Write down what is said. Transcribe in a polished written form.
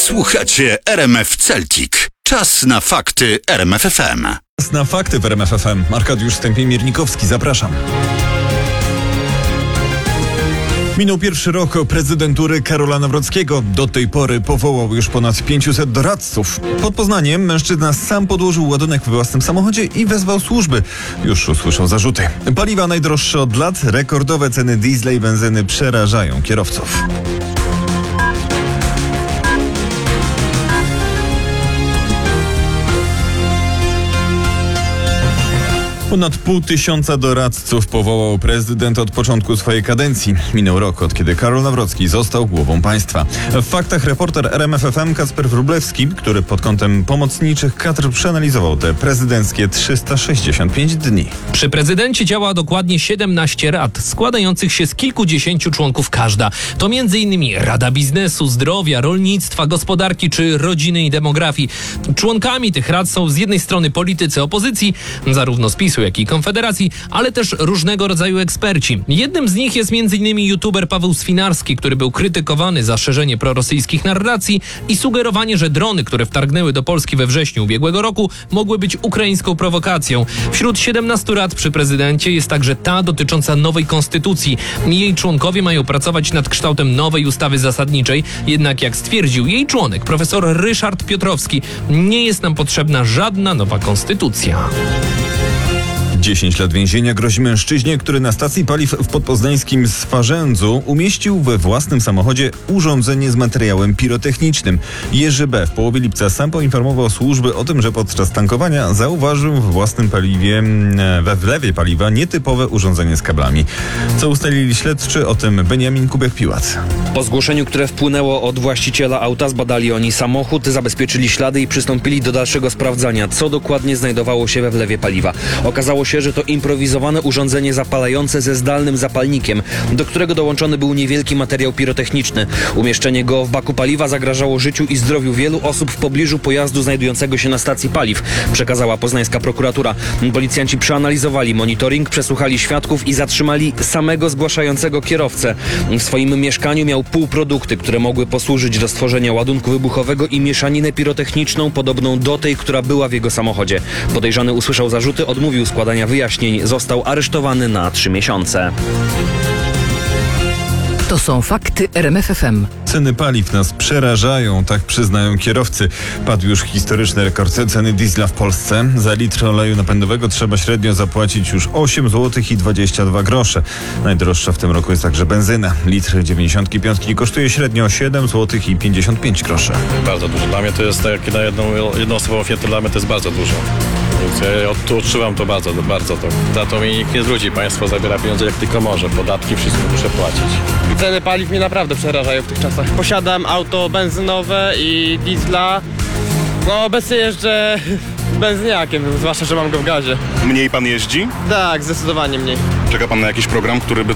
Słuchacie RMF Celtic. Czas na fakty RMF FM. Czas na fakty w RMF FM. Arkadiusz Stępień-Miernikowski, zapraszam. Minął pierwszy rok prezydentury Karola Nawrockiego. Do tej pory powołał już ponad 500 doradców. Pod Poznaniem mężczyzna sam podłożył ładunek we własnym samochodzie i wezwał służby. Już usłyszał zarzuty. Paliwa najdroższe od lat, rekordowe ceny diesla i benzyny przerażają kierowców. Ponad 500 doradców powołał prezydent od początku swojej kadencji. Minął rok, od kiedy Karol Nawrocki został głową państwa. W faktach reporter RMF FM Kacper Wróblewski, który pod kątem pomocniczych kadr przeanalizował te prezydenckie 365 dni. Przy prezydencie działa dokładnie 17 rad, składających się z kilkudziesięciu członków każda. To m.in. Rada Biznesu, Zdrowia, Rolnictwa, Gospodarki czy Rodziny i Demografii. Członkami tych rad są z jednej strony politycy opozycji, zarówno z PiS-u, jak i Konfederacji, ale też różnego rodzaju eksperci. Jednym z nich jest m.in. youtuber Paweł Swinarski, który był krytykowany za szerzenie prorosyjskich narracji i sugerowanie, że drony, które wtargnęły do Polski we wrześniu ubiegłego roku, mogły być ukraińską prowokacją. Wśród 17 rad przy prezydencie jest także ta dotycząca nowej konstytucji. Jej członkowie mają pracować nad kształtem nowej ustawy zasadniczej, jednak jak stwierdził jej członek, profesor Ryszard Piotrowski, nie jest nam potrzebna żadna nowa konstytucja. 10 lat więzienia grozi mężczyźnie, który na stacji paliw w podpoznańskim Swarzędzu umieścił we własnym samochodzie urządzenie z materiałem pirotechnicznym. Jerzy B. w połowie lipca sam poinformował służby o tym, że podczas tankowania zauważył w własnym paliwie, we wlewie paliwa nietypowe urządzenie z kablami. Co ustalili śledczy, o tym Beniamin Kubiak-Piłat. Po zgłoszeniu, które wpłynęło od właściciela auta, zbadali oni samochód, zabezpieczyli ślady i przystąpili do dalszego sprawdzania, co dokładnie znajdowało się we wlewie paliwa. Okazało się, że to improwizowane urządzenie zapalające ze zdalnym zapalnikiem, do którego dołączony był niewielki materiał pirotechniczny. Umieszczenie go w baku paliwa zagrażało życiu i zdrowiu wielu osób w pobliżu pojazdu znajdującego się na stacji paliw, przekazała poznańska prokuratura. Policjanci przeanalizowali monitoring, przesłuchali świadków i zatrzymali samego zgłaszającego kierowcę. W swoim mieszkaniu miał półprodukty, które mogły posłużyć do stworzenia ładunku wybuchowego i mieszaninę pirotechniczną podobną do tej, która była w jego samochodzie. Podejrzany usłyszał zarzuty, odmówił składania wyjaśnień, został aresztowany na 3 miesiące. To są fakty RMF FM. Ceny paliw nas przerażają, tak przyznają kierowcy. Padł już historyczny rekord ceny diesla w Polsce. Za litr oleju napędowego trzeba średnio zapłacić już 8 zł i 22 grosze. Najdroższa w tym roku jest także benzyna. Litr 95 kosztuje średnio 7 zł i 55 groszy. Bardzo dużo. Dla mnie to jest tak jak na jednoosobową ofiarę, dla mnie to jest bardzo dużo. Ja tu odczuwam to bardzo. Za to mi nikt nie zwróci. Państwo zabiera pieniądze jak tylko może. Podatki, wszystko muszę płacić. Ceny paliw mnie naprawdę przerażają w tych czasach. Posiadam auto benzynowe i diesla. No obecnie jeżdżę benzyniakiem, zwłaszcza, że mam go w gazie. Mniej pan jeździ? Tak, zdecydowanie mniej. Czeka pan na jakiś program, który by